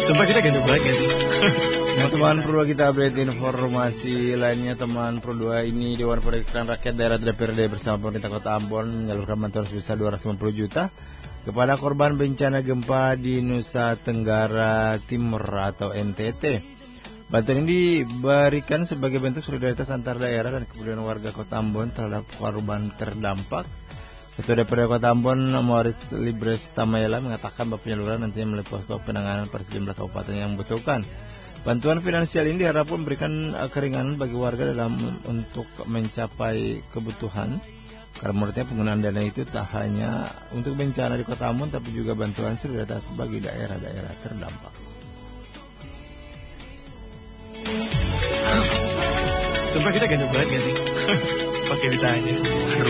Sumpah kita gandum banget gak sih? Teman-teman perlu kita update informasi lainnya. Teman Pro 2 ini Dewan Perwakilan Rakyat Daerah DPRD bersama pemerintah Kota Ambon menyalurkan bantuan sebesar 250 juta kepada korban bencana gempa di Nusa Tenggara Timur atau NTT. Bantuan ini diberikan sebagai bentuk solidaritas antar daerah dan kepedulian warga Kota Ambon terhadap korban terdampak. Ketua DPRD Kota Ambon, Moritz Libres Tamayela, mengatakan bahwa penyaluran nantinya melalui posko penanganan pada sejumlah kabupaten yang membutuhkan. Bantuan finansial ini diharapkan memberikan keringanan bagi warga dalam untuk mencapai kebutuhan. Karena menurutnya penggunaan dana itu tak hanya untuk bencana di Kota Ambon, tapi juga bantuan solidaritas bagi daerah-daerah terdampak. Sumpah kita gandum banget gak sih? Pakai ditanya.